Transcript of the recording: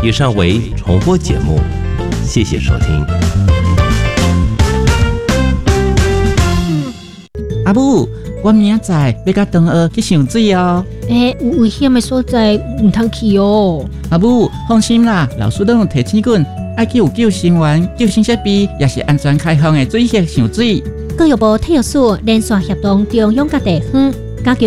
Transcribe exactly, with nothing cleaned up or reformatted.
以上为重播节目，谢谢收听。 阿母，我明仔要到东澳去上水哦。 诶、欸，有危险的所在唔通去哦。 阿母，放心啦，老师都有提醒滚，爱去有救生员、救生设备，也是安全开放的水域上水。 教育部体育署连续协同中央甲地方